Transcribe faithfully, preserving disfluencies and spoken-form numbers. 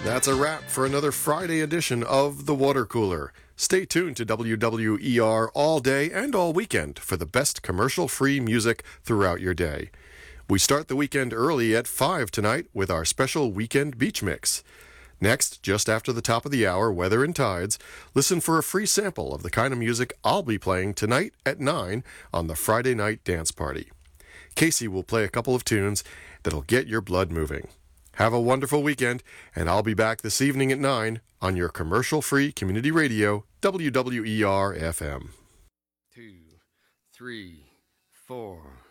That's a wrap for another Friday edition of The Water Cooler. Stay tuned to W W E R all day and all weekend for the best commercial-free music throughout your day. We start the weekend early at five tonight with our special Weekend Beach Mix. Next, just after the top of the hour, Weather and Tides, listen for a free sample of the kind of music I'll be playing tonight at nine on the Friday Night Dance Party. Casey will play a couple of tunes that'll get your blood moving. Have a wonderful weekend, and I'll be back this evening at nine on your commercial-free community radio, W W E R F M. Two, three, four...